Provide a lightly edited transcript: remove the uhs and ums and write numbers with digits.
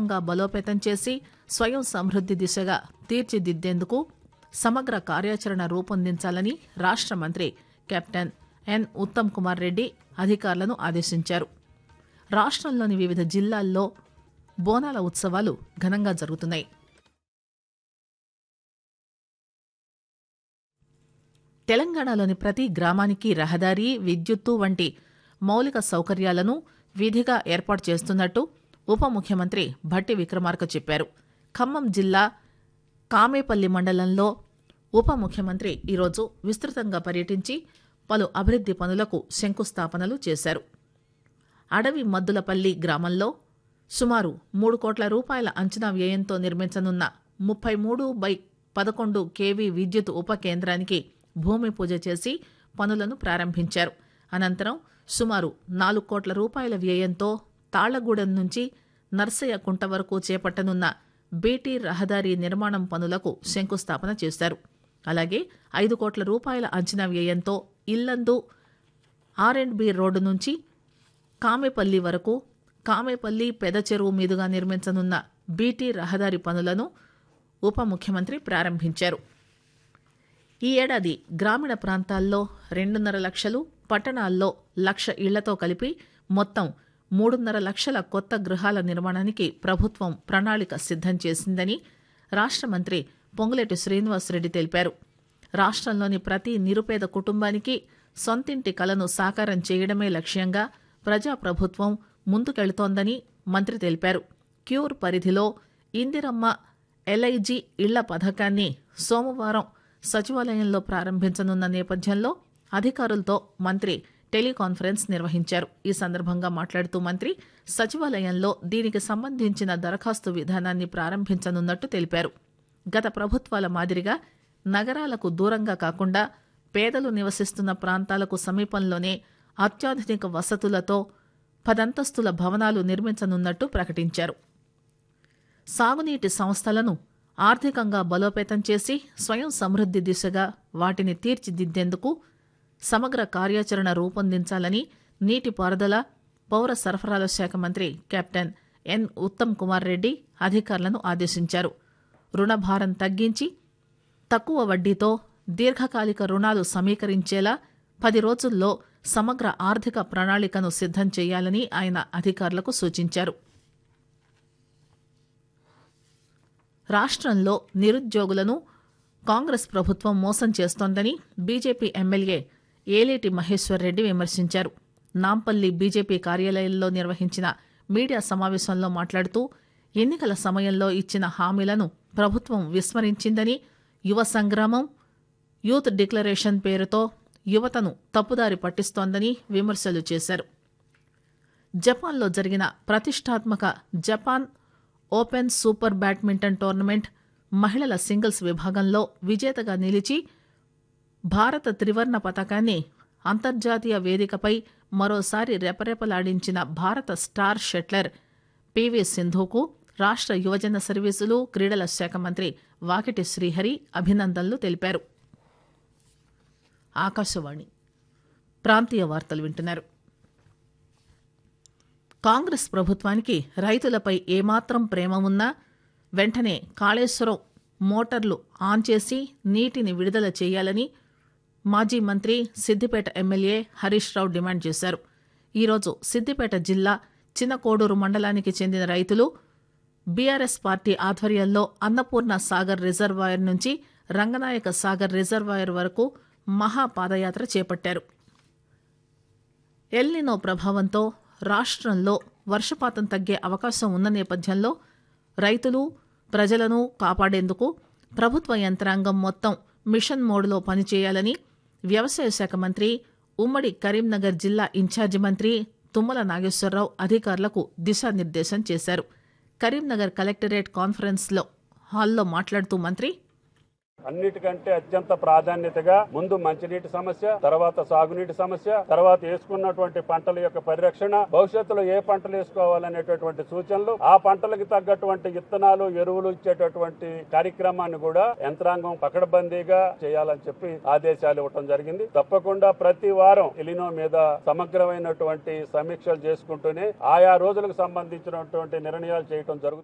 ఆర్థికంగా బలోపేతం చేసి స్వయం సమృద్ది దిశగా తీర్చిదిద్దేందుకు సమగ్ర కార్యాచరణ రూపొందించాలని రాష్ట్ర మంత్రి కెప్టెన్ ఎన్ ఉత్తమ్ కుమార్ రెడ్డి అధికారులను ఆదేశించారు. రాష్ట్రంలోని వివిధ జిల్లాల్లో బోనాల ఉత్సవాలు ఘనంగా జరుగుతున్నాయి. తెలంగాణలోని ప్రతి గ్రామానికి రహదారి, విద్యుత్తు వంటి మౌలిక సౌకర్యాలను విధిగా ఏర్పాటు చేస్తున్నట్టు ఉప ముఖ్యమంత్రి భట్టి విక్రమార్క చెప్పారు. ఖమ్మం జిల్లా కామేపల్లి మండలంలో ఉప ముఖ్యమంత్రి ఈరోజు విస్తృతంగా పర్యటించి పలు అభివృద్ది పనులకు శంకుస్థాపనలు చేశారు. అడవి మద్దులపల్లి గ్రామంలో సుమారు 3 కోట్ల రూపాయల అంచనా వ్యయంతో నిర్మించనున్న 33/11 kV విద్యుత్ ఉప కేంద్రానికి భూమి పూజ చేసి పనులను ప్రారంభించారు. అనంతరం సుమారు 4 కోట్ల రూపాయల వ్యయంతో తాళ్లగూడెం నుంచి నర్సయ్యకుంట వరకు చేపట్టనున్న బీటీ రహదారి నిర్మాణం పనులకు శంకుస్థాపన చేశారు. అలాగే 5 కోట్ల రూపాయల అంచనా వ్యయంతో ఇల్లందు R&B రోడ్డు నుంచి కామేపల్లి వరకు కామేపల్లి పెద చెరువు మీదుగా నిర్మించనున్న బీటీ రహదారి పనులను ఉప ముఖ్యమంత్రి ప్రారంభించారు. ఈ ఏడాది గ్రామీణ ప్రాంతాల్లో 2.5 లక్షలు, పట్టణాల్లో 1 లక్ష ఇళ్లతో కలిపి మొత్తం 3.5 లక్షల కొత్త గృహాల నిర్మాణానికి ప్రభుత్వం ప్రణాళిక సిద్దం చేసిందని రాష్ట్ర మంత్రి పొంగులేటి శ్రీనివాసరెడ్డి తెలిపారు. రాష్ట్రంలోని ప్రతి నిరుపేద కుటుంబానికి సొంతింటి కలను సాకారం చేయడమే లక్ష్యంగా ప్రజాప్రభుత్వం ముందుకెళుతోందని మంత్రి తెలిపారు. క్యూర్ పరిధిలో ఇందిరమ్మ LIG ఇళ్ల పథకాన్ని సోమవారం సచివాలయంలో ప్రారంభించనున్న నేపథ్యంలో అధికారులతో మంత్రి టెలికాన్ఫరెన్స్ నిర్వహించారు. ఈ సందర్భంగా మాట్లాడుతూ మంత్రి సచివాలయంలో దీనికి సంబంధించిన దరఖాస్తు విధానాన్ని ప్రారంభించనున్నట్టు తెలిపారు. గత ప్రభుత్వాల మాదిరిగా నగరాలకు దూరంగా కాకుండా పేదలు నివసిస్తున్న ప్రాంతాలకు సమీపంలోనే అత్యాధునిక వసతులతో 10 అంతస్తుల భవనాలు నిర్మించనున్నట్టు ప్రకటించారు. సాగునీటి సంస్థలను ఆర్థికంగా బలోపేతం చేసి స్వయం సమృద్ది దిశగా వాటిని తీర్చిదిద్దేందుకు సమగ్ర కార్యాచరణ రూపొందించాలని నీటిపారుదల, పౌర సరఫరాల శాఖ మంత్రి కెప్టెన్ ఎన్ ఉత్తమ్ కుమార్ రెడ్డి అధికారులను ఆదేశించారు. రుణభారం తగ్గించి తక్కువ వడ్డీతో దీర్ఘకాలిక రుణాలు సమీకరించేలా 10 రోజుల్లో సమగ్ర ఆర్థిక ప్రణాళికను సిద్దం చేయాలని ఆయన అధికారులకు సూచించారు. రాష్ట్రంలో నిరుద్యోగులను కాంగ్రెస్ ప్రభుత్వం మోసం చేస్తోందని బీజేపీ ఎమ్మెల్యే ఏలేటి మహేశ్వర్ రెడ్డి విమర్శించారు. నాంపల్లి బీజేపీ కార్యాలయంలో నిర్వహించిన మీడియా సమావేశంలో మాట్లాడుతూ ఎన్నికల సమయంలో ఇచ్చిన హామీలను ప్రభుత్వం విస్మరించిందని, యువ సంగ్రామం, యూత్ డిక్లరేషన్ పేరుతో యువతను తప్పుదారి పట్టిస్తోందని విమర్శలు చేశారు. జపాన్లో జరిగిన ప్రతిష్టాత్మక Japan open super badminton tournament మహిళల సింగిల్స్ విభాగంలో విజేతగా నిలిచి భారత త్రివర్ణ పతాకాన్ని అంతర్జాతీయ వేదికపై మరోసారి రెపరెపలాడించిన భారత స్టార్ షట్లర్ పివి సింధుకు రాష్ట్ర యువజన సర్వీసులు, క్రీడల శాఖ మంత్రి వాకిటి శ్రీహరి అభినందనలు తెలిపారు. ఆకాశవాణి ప్రాంతీయ వార్తలు వింటున్నారు. కాంగ్రెస్ ప్రభుత్వానికి రైతులపై ఏమాత్రం ప్రేమ ఉన్నా వెంటనే కాళేశ్వరం మోటార్లు ఆన్ చేసి నీటిని విడుదల చేయాలని మాజీ మంత్రి సిద్దిపేట ఎమ్మెల్యే హరీష్ రావు డిమాండ్ చేశారు. ఈరోజు సిద్దిపేట జిల్లా చిన్నకోడూరు మండలానికి చెందిన రైతులు బీఆర్ఎస్ పార్టీ ఆధ్వర్యంలో అన్నపూర్ణ సాగర్ రిజర్వాయర్ నుంచి రంగనాయక సాగర్ రిజర్వాయర్ వరకు మహాపాదయాత్ర చేపట్టారు. ఎల్నినో ప్రభావంతో రాష్ట్రంలో వర్షపాతం తగ్గే అవకాశం ఉన్న నేపథ్యంలో రైతులు, ప్రజలను కాపాడేందుకు ప్రభుత్వ యంత్రాంగం మొత్తం మిషన్ మోడ్లో పనిచేయాలని వ్యవసాయ శాఖ మంత్రి, ఉమ్మడి కరీంనగర్ జిల్లా ఇన్ఛార్జి మంత్రి తుమ్మల నాగేశ్వరరావు అధికారులకు దిశానిర్దేశం చేశారు. కరీంనగర్ కలెక్టరేట్ కాన్ఫరెన్స్ హాల్లో మాట్లాడుతూ మంత్రి అన్నిటికంటే అత్యంత ప్రాధాన్యతగా ముందు మంచినీటి సమస్య, తర్వాత సాగునీటి సమస్య, తర్వాత వేసుకున్నటువంటి పంటల యొక్క పరిరక్షణ, భవిష్యత్తులో ఏ పంటలు వేసుకోవాలనేటటువంటి సూచనలు, ఆ పంటలకు తగ్గటువంటి విత్తనాలు, ఎరువులు ఇచ్చేటటువంటి కార్యక్రమాన్ని కూడా యంత్రాంగం పకడ్బందీగా చేయాలని చెప్పి ఆదేశాలు ఇవ్వడం జరిగింది. తప్పకుండా ప్రతి వారం ఎలినో మీద సమగ్రమైనటువంటి సమీక్షలు చేసుకుంటూనే ఆయా రోజులకు సంబంధించినటువంటి నిర్ణయాలు చేయడం జరుగుతుంది.